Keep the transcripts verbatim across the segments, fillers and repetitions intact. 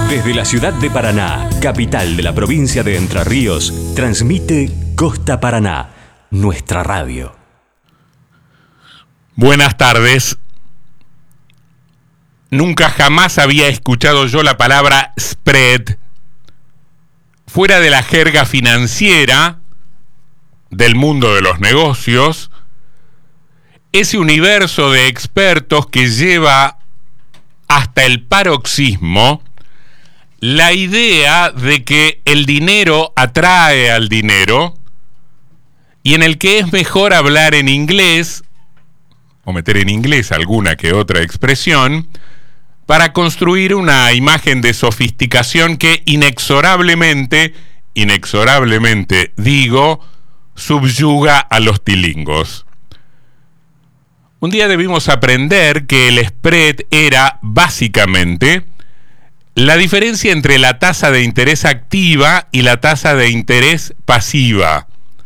Desde la ciudad de Paraná, capital de la provincia de Entre Ríos, transmite Costa Paraná, nuestra radio. Buenas tardes. Nunca jamás había escuchado yo la palabra spread fuera de la jerga financiera del mundo de los negocios, ese universo de expertos que lleva hasta el paroxismo la idea de que el dinero atrae al dinero y en el que es mejor hablar en inglés o meter en inglés alguna que otra expresión para construir una imagen de sofisticación que inexorablemente, inexorablemente digo, subyuga a los tilingos. Un día debimos aprender que el spread era básicamente la diferencia entre la tasa de interés activa y la tasa de interés pasiva.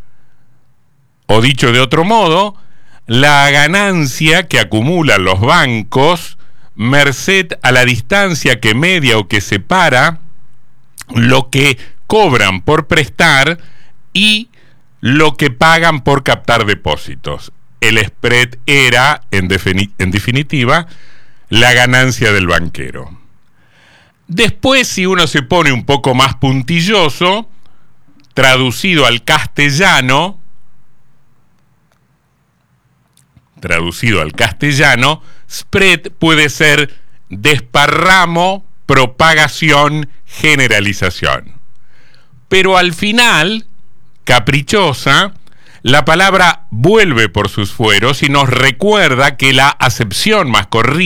O dicho de otro modo, la ganancia que acumulan los bancos merced a la distancia que media o que separa lo que cobran por prestar y lo que pagan por captar depósitos. El spread era, en, defini- en definitiva, la ganancia del banquero. Después, si uno se pone un poco más puntilloso, traducido al castellano, traducido al castellano, spread puede ser desparramo, propagación, generalización. Pero al final, caprichosa, la palabra vuelve por sus fueros y nos recuerda que la acepción más corriente